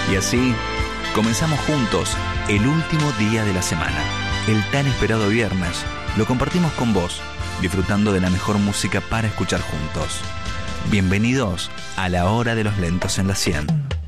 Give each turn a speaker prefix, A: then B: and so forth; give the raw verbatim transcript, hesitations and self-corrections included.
A: Y así, comenzamos juntos el último día de la semana. El tan esperado viernes lo compartimos con vos, disfrutando de la mejor música para escuchar juntos. Bienvenidos a La Hora de los Lentos en la cien.